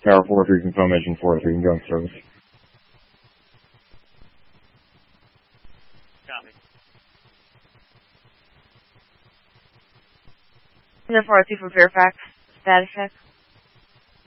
Tower 4-3, confirm engine 4-3, can go in service. Copy. And then 402 from Fairfax, status check.